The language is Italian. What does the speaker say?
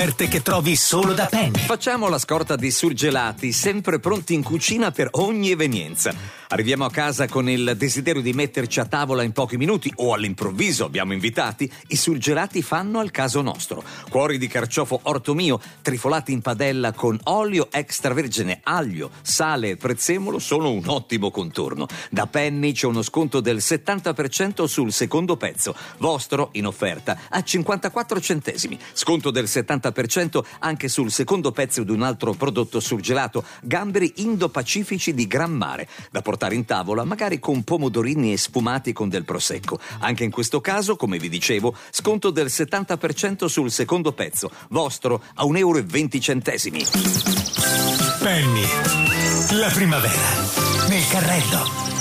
che trovi solo da Penny. Facciamo la scorta di surgelati, sempre pronti in cucina per ogni evenienza. Arriviamo a casa con il desiderio di metterci a tavola in pochi minuti o all'improvviso abbiamo invitati. I surgelati fanno al caso nostro. Cuori di carciofo orto mio, trifolati in padella con olio extravergine, aglio, sale e prezzemolo sono un ottimo contorno. Da Penny c'è uno sconto del 70% sul secondo pezzo. Vostro in offerta a 54 centesimi. Sconto del 70% anche sul secondo pezzo di un altro prodotto surgelato, gamberi indo-pacifici di gran mare, da portare in tavola magari con pomodorini e sfumati con del prosecco. Anche in questo caso, come vi dicevo, sconto del 70% sul secondo pezzo, vostro a €1,20. Penny, la primavera nel carrello.